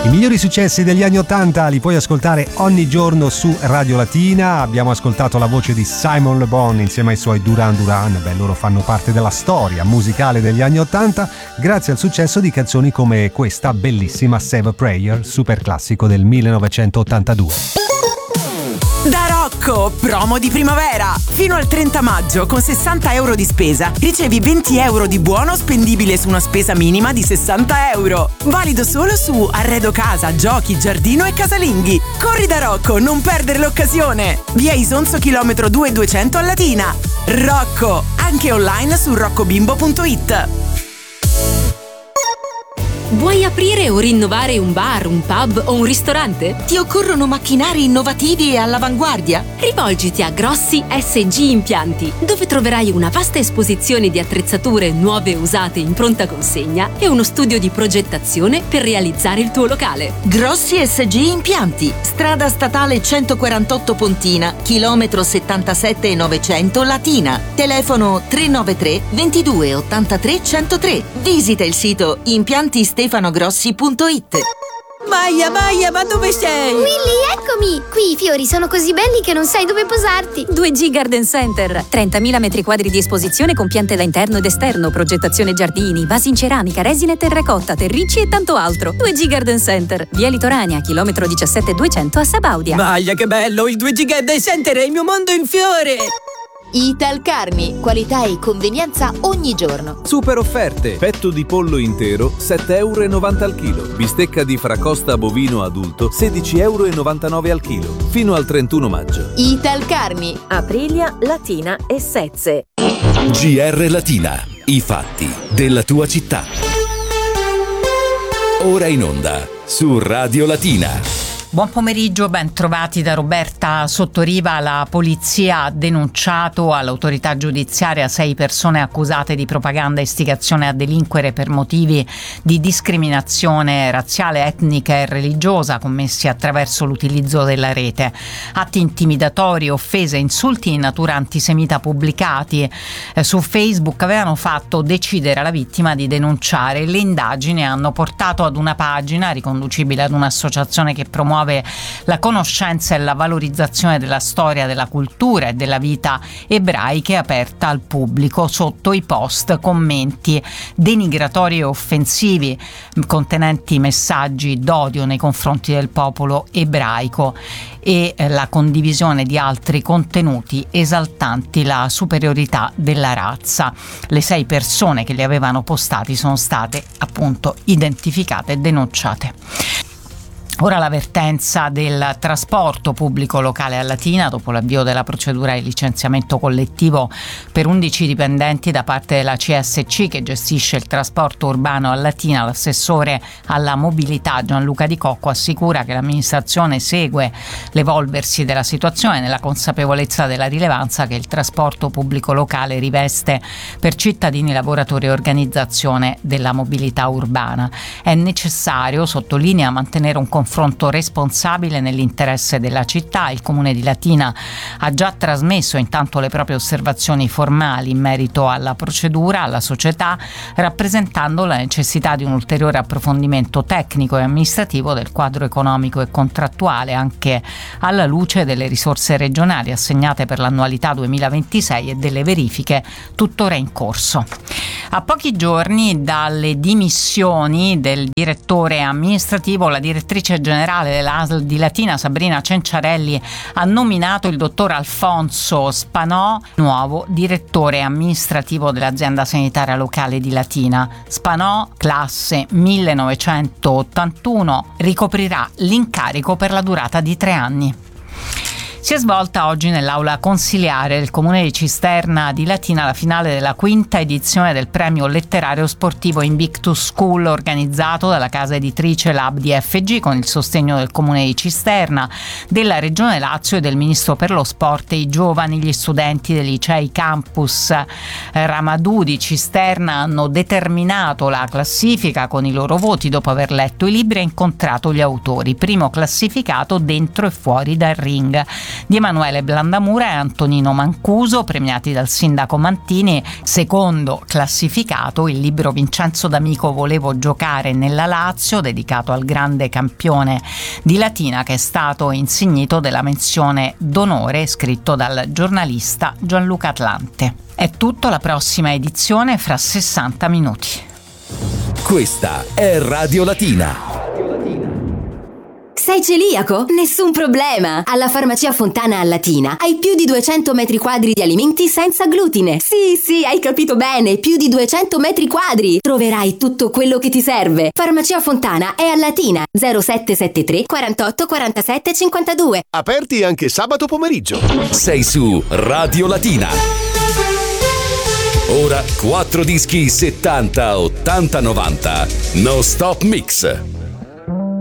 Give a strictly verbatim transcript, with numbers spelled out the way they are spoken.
I migliori successi degli anni ottanta li puoi ascoltare ogni giorno su Radio Latina. Abbiamo ascoltato la voce di Simon Le Bon insieme ai suoi Duran Duran. Beh, loro fanno parte della storia musicale degli anni ottanta grazie al successo di canzoni come questa bellissima Save a Prayer, super classico del millenovecentottantadue. Da Rocco, promo di primavera! Fino al trenta maggio, con sessanta euro di spesa, ricevi venti euro di buono spendibile su una spesa minima di sessanta euro. Valido solo su arredo casa, giochi, giardino e casalinghi. Corri da Rocco, non perdere l'occasione! Via Isonzo chilometro due duecento a Latina. Rocco, anche online su roccobimbo punto it. Vuoi aprire o rinnovare un bar, un pub o un ristorante? Ti occorrono macchinari innovativi e all'avanguardia? Rivolgiti a Grossi S G Impianti, dove troverai una vasta esposizione di attrezzature nuove e usate in pronta consegna e uno studio di progettazione per realizzare il tuo locale. Grossi S G Impianti, strada statale centoquarantotto Pontina, chilometro settantasette e novecento Latina. Telefono tre nove tre ventidue ottantatré centotré. Visita il sito impianti stefanogrossi punto it. Maia, Maia, ma dove sei? Willy, eccomi! Qui i fiori sono così belli che non sai dove posarti. due G Garden Center, trentamila metri quadri di esposizione con piante da interno ed esterno, progettazione giardini, vasi in ceramica, resina e terracotta, terricci e tanto altro. due G Garden Center, via Litoranea, chilometro diciassette duecento a Sabaudia. Maia, che bello! Il due G Garden Center è il mio mondo in fiore! Italcarni, qualità e convenienza ogni giorno. Super offerte: petto di pollo intero sette euro e novanta al chilo, bistecca di fracosta bovino adulto sedici euro e novantanove al chilo, fino al trentuno maggio. Italcarni, Aprilia, Latina e Sezze. G R Latina, i fatti della tua città. Ora in onda su Radio Latina. Buon pomeriggio, ben trovati da Roberta Sottoriva. La polizia ha denunciato all'autorità giudiziaria sei persone accusate di propaganda e istigazione a delinquere per motivi di discriminazione razziale, etnica e religiosa commessi attraverso l'utilizzo della rete. Atti intimidatori, offese, insulti di natura antisemita pubblicati eh, su Facebook avevano fatto decidere alla vittima di denunciare. Le indagini hanno portato ad una pagina riconducibile ad un'associazione che promuove la conoscenza e la valorizzazione della storia, della cultura e della vita ebraiche, aperta al pubblico. Sotto i post commenti denigratori e offensivi contenenti messaggi d'odio nei confronti del popolo ebraico e la condivisione di altri contenuti esaltanti la superiorità della razza. Le sei persone che li avevano postati sono state appunto identificate e denunciate. Ora l'avvertenza del trasporto pubblico locale a Latina dopo l'avvio della procedura di licenziamento collettivo per undici dipendenti da parte della C S C che gestisce il trasporto urbano a Latina. L'assessore alla mobilità Gianluca Di Cocco assicura che l'amministrazione segue l'evolversi della situazione nella consapevolezza della rilevanza che il trasporto pubblico locale riveste per cittadini, lavoratori e organizzazione della mobilità urbana. È necessario, sottolinea, mantenere un confronto responsabile nell'interesse della città. Il Comune di Latina ha già trasmesso intanto le proprie osservazioni formali in merito alla procedura alla società, rappresentando la necessità di un ulteriore approfondimento tecnico e amministrativo del quadro economico e contrattuale, anche alla luce delle risorse regionali assegnate per l'annualità duemilaventisei e delle verifiche tuttora in corso. A pochi giorni dalle dimissioni del direttore amministrativo, la direttrice generale dell'A S L di Latina, Sabrina Cenciarelli, ha nominato il dottor Alfonso Spanò nuovo direttore amministrativo dell'azienda sanitaria locale di Latina. Spanò, classe millenovecentottantuno, ricoprirà l'incarico per la durata di tre anni. Si è svolta oggi nell'aula consiliare del Comune di Cisterna di Latina la finale della quinta edizione del premio letterario sportivo Invictus School, organizzato dalla casa editrice Lab di F G con il sostegno del Comune di Cisterna, della Regione Lazio e del Ministro per lo Sport e i giovani. Gli studenti dei licei campus Ramadù di Cisterna hanno determinato la classifica con i loro voti dopo aver letto i libri e incontrato gli autori. Primo classificato dentro e fuori dal ring. di Emanuele Blandamura e Antonino Mancuso, premiati dal sindaco Mantini. Secondo classificato il libro Vincenzo D'Amico Volevo giocare nella Lazio, dedicato al grande campione di Latina, che è stato insignito della menzione d'onore, scritto dal giornalista Gianluca Atlante. È tutto, la prossima edizione fra sessanta minuti. Questa è Radio Latina. Sei celiaco? Nessun problema! Alla Farmacia Fontana a Latina hai più di duecento metri quadri di alimenti senza glutine. Sì, sì, hai capito bene, più di duecento metri quadri! Troverai tutto quello che ti serve. Farmacia Fontana è a Latina, zero sette sette tre quarantotto quarantasette cinquantadue. Aperti anche sabato pomeriggio. Sei su Radio Latina. Ora quattro dischi settanta, ottanta, novanta. No Stop Mix.